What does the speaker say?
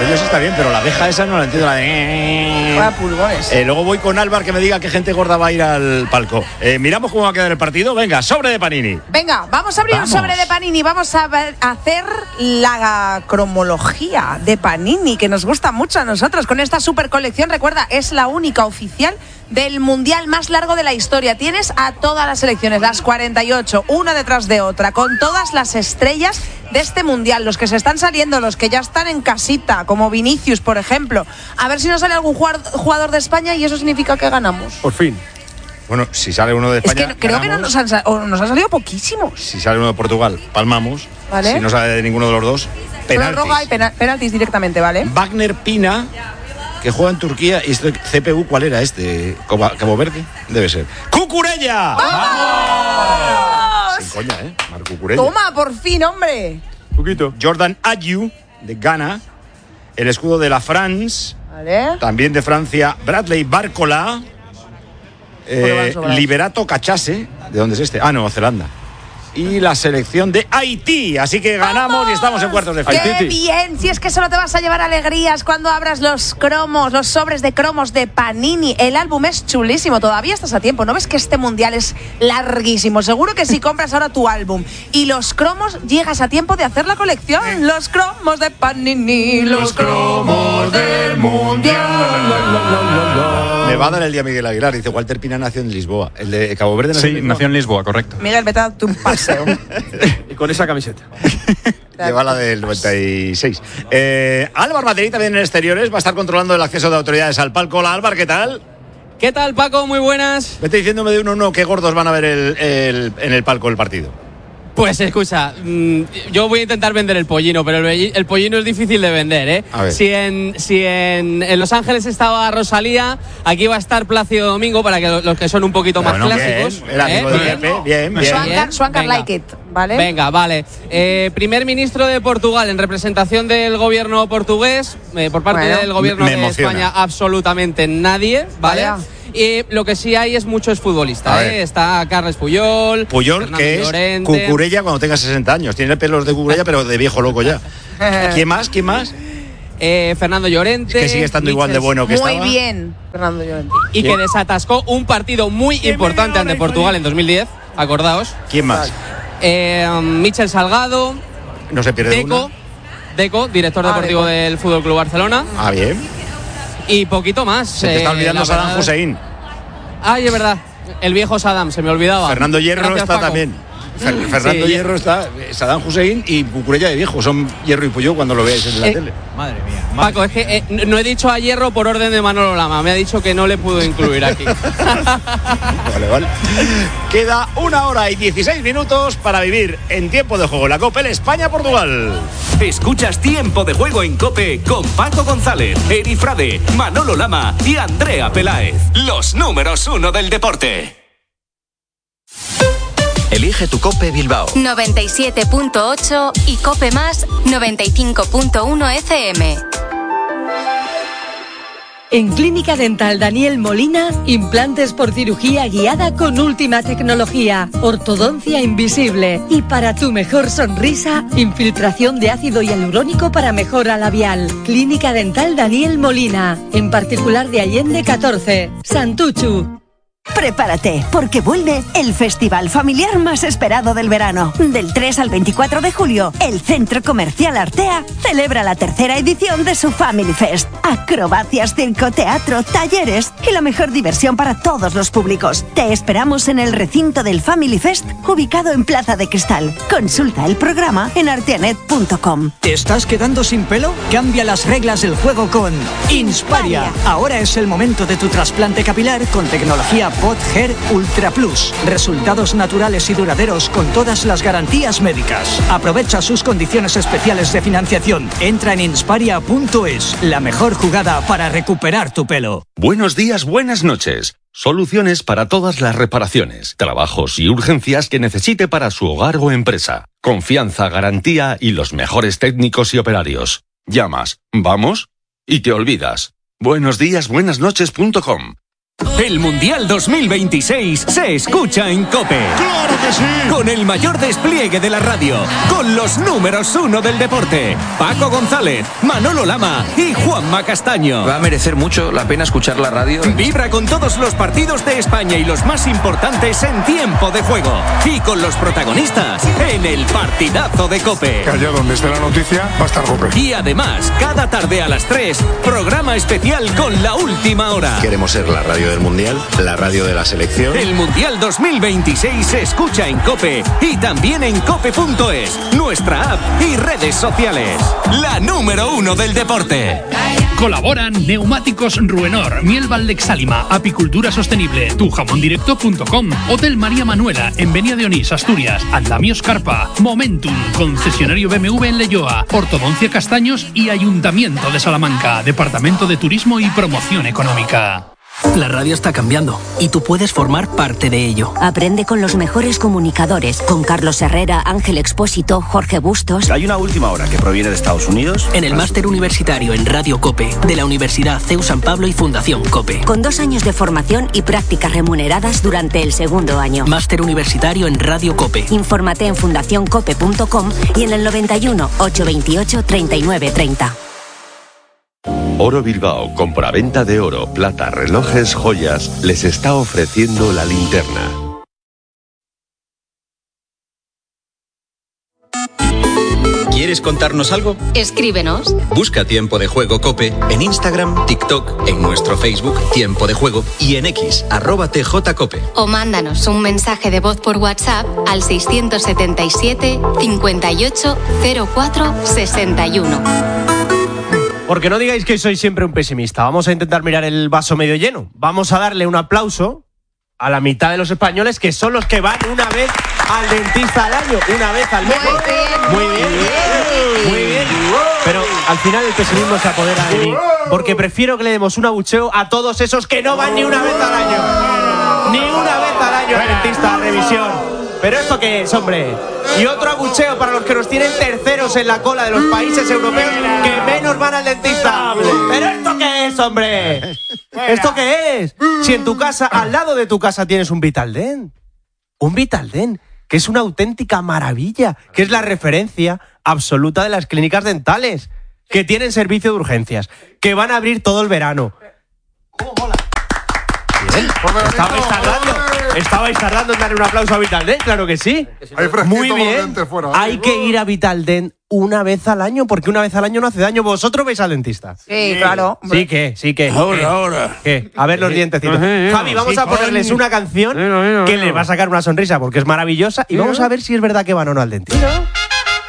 ellos está bien, pero la abeja esa no la entiendo. La de... Vaya pulgones. Luego voy con Álvar que me diga qué gente gorda va a ir al palco. Miramos cómo va a quedar el partido. Venga, sobre de Panini. Venga, vamos a abrir un sobre de Panini. Vamos a hacer la cromología de Panini, que nos gusta mucho a nosotros. Con esta super colección, recuerda, es la única oficial del mundial más largo de la historia. Tienes a todas las selecciones, las 48, una detrás de otra, con todas las estrellas de este mundial, los que se están saliendo, los que ya están en casita, como Vinicius, por ejemplo. A ver si nos sale algún jugador de España y eso significa que ganamos. Por fin. Bueno, si sale uno de España, es que creo ganamos. Que nos han salido poquísimos. Si sale uno de Portugal, palmamos. ¿Vale? Si no sale de ninguno de los dos, penaltis. Prórroga y penaltis directamente, ¿vale? Wagner Pina, que juega en Turquía. ¿Y este CPU cuál era este? ¿Cabo Verde? Debe ser. ¡Cucurella! ¡Vamos! Sin coña, Marc Cucurella. Toma, por fin, hombre. Poquito. Jordan Ayew, de Ghana. El escudo de la France. Vale. También de Francia, Bradley Barcola. Liberato Cachase. ¿De dónde es este? Nueva Zelanda. Y la selección de Haití. Así que ganamos. ¡Vamos! Y estamos en cuartos de final. ¡Qué bien! Si es que solo te vas a llevar alegrías cuando abras los cromos, los sobres de cromos de Panini. El álbum es chulísimo. Todavía estás a tiempo. ¿No ves que este mundial es larguísimo? Seguro que si compras ahora tu álbum y los cromos, llegas a tiempo de hacer la colección. Los cromos de Panini. Los cromos del mundial. Me va a dar el día Miguel Aguilar. Dice, Walter Pina nació en Lisboa. El de Cabo Verde nació en Lisboa, correcto. Miguel, vete a darte un paseo. Y con esa camiseta. Lleva la del 96. Álvar Materi, también en exteriores, va a estar controlando el acceso de autoridades al palco. Hola, Álvar, ¿qué tal? ¿Qué tal, Paco? Muy buenas. Vete diciéndome de uno qué gordos van a ver en el palco el partido. Pues escucha, yo voy a intentar vender el pollino, pero el pollino es difícil de vender, ¿eh? A ver. Si en Los Ángeles estaba Rosalía, aquí va a estar Plácido Domingo para que los que son un poquito más clásicos. Bien, el amigo de Pepe, bien. Swanker like it, ¿vale? Venga, vale. Primer ministro de Portugal en representación del gobierno portugués, por parte del gobierno de España, absolutamente nadie, ¿vale? Vaya. Y lo que sí hay es muchos futbolistas, Está Carles Puyol, Fernando que es Llorente. Cucurella cuando tenga 60 años. Tiene pelos de Cucurella, pero de viejo loco ya. ¿Quién más? Fernando Llorente. Que sigue estando igual de bueno que estaba. Muy bien, Fernando Llorente. Y que desatascó un partido muy importante ante Portugal en 2010, acordaos. ¿Quién más? Michel Salgado. No se pierde Deco, director deportivo del Fútbol Club Barcelona. Bien. Y poquito más. Se te está olvidando Saddam Hussein. Es verdad. El viejo Saddam, se me olvidaba. Fernando Hierro. Gracias, está Paco. También. Fernando Hierro está, Saddam Hussein y Cucurella de viejo. Son Hierro y Puyol cuando lo veáis en la tele. Madre mía. Paco, es que no he dicho a Hierro por orden de Manolo Lama. Me ha dicho que no le puedo incluir aquí. Vale. Queda 1 hora y 16 minutos para vivir en tiempo de juego la Copa España-Portugal. Escuchas Tiempo de Juego en COPE con Paco González, Eri Frade, Manolo Lama y Andrea Peláez. Los números 1 del deporte. Elige tu COPE Bilbao 97.8 y COPE Más 95.1 FM. En Clínica Dental Daniel Molina, implantes por cirugía guiada con última tecnología, ortodoncia invisible y para tu mejor sonrisa, infiltración de ácido hialurónico para mejora labial. Clínica Dental Daniel Molina, en particular de Allende 14, Santuchu. Prepárate, porque vuelve el festival familiar más esperado del verano. Del 3 al 24 de julio, el Centro Comercial Artea celebra la 3ª edición de su Family Fest. Acrobacias, circo, teatro, talleres y la mejor diversión para todos los públicos. Te esperamos en el recinto del Family Fest, ubicado en Plaza de Cristal. Consulta el programa en arteanet.com. ¿Te estás quedando sin pelo? Cambia las reglas del juego con Insparia. Ahora es el momento de tu trasplante capilar con tecnología Pod Hair Ultra Plus. Resultados naturales y duraderos con todas las garantías médicas. Aprovecha sus condiciones especiales de financiación. Entra en insparia.es. La mejor jugada para recuperar tu pelo. Buenos días, buenas noches. Soluciones para todas las reparaciones, trabajos y urgencias que necesite para su hogar o empresa. Confianza, garantía y los mejores técnicos y operarios. Llamas, vamos y te olvidas. buenosdíasbuenasnoches.com. El Mundial 2026 se escucha en COPE. ¡Claro que sí! Con el mayor despliegue de la radio, con los números 1 del deporte, Paco González, Manolo Lama y Juanma Castaño. Va a merecer mucho la pena escuchar la radio. Vibra con todos los partidos de España y los más importantes en tiempo de juego. Y con los protagonistas en el partidazo de COPE. Que allá donde esté la noticia va a estar COPE. Y además, cada tarde a las 3, programa especial con La Última Hora. Queremos ser la radio del Mundial, la radio de la selección. El Mundial 2026 se escucha en COPE y también en cope.es, nuestra app y redes sociales. La número 1 del deporte. Colaboran Neumáticos Ruenor, Miel Valdexálima, Apicultura Sostenible, tujamondirecto.com, Hotel María Manuela, en Benia de Onís, Asturias, Andamios Carpa, Momentum, concesionario BMW en Leioa, Ortodoncia Castaños y Ayuntamiento de Salamanca, Departamento de Turismo y Promoción Económica. La radio está cambiando y tú puedes formar parte de ello. Aprende con los mejores comunicadores, con Carlos Herrera, Ángel Expósito, Jorge Bustos. Hay una última hora que proviene de Estados Unidos. En el máster universitario en Radio COPE de la Universidad CEU San Pablo y Fundación COPE. Con 2 años de formación y prácticas remuneradas durante el segundo año. Máster universitario en Radio COPE. Infórmate en fundacioncope.com y en el 91 828 3930. Oro Bilbao, compraventa de oro, plata, relojes, joyas, les está ofreciendo la linterna. ¿Quieres contarnos algo? Escríbenos. Busca Tiempo de Juego COPE en Instagram, TikTok, en nuestro Facebook Tiempo de Juego y en X, @TJCOPE. O mándanos un mensaje de voz por WhatsApp al 677 58 04 61. Porque no digáis que soy siempre un pesimista. Vamos a intentar mirar el vaso medio lleno. Vamos a darle un aplauso a la mitad de los españoles que son los que van una vez al dentista al año, una vez al mes. Muy bien. Pero al final el pesimismo se apodera de mí, porque prefiero que le demos un abucheo a todos esos que no van ni una vez al año. Ni una vez al año al dentista a revisión. ¿Pero esto qué es, hombre? Y otro abucheo para los que nos tienen terceros en la cola de los países europeos que menos van al dentista. ¿Pero esto qué es, hombre? ¿Esto qué es? Si en tu casa, al lado de tu casa, tienes un Vitaldent. Un Vitaldent, que es una auténtica maravilla, que es la referencia absoluta de las clínicas dentales, que tienen servicio de urgencias, que van a abrir todo el verano. ¿Cómo mola? Bien. Estabais tardando en darle un aplauso a Vitaldent, claro que sí. Muy bien. Hay que ir a Vitaldent una vez al año, porque una vez al año no hace daño. ¿Vosotros vais al dentista? Sí, claro. Sí que. Ahora. ¿Qué? A ver los dientecitos. Javi, vamos a ponerles una canción que les va a sacar una sonrisa, porque es maravillosa, y vamos a ver si es verdad que van o no al dentista.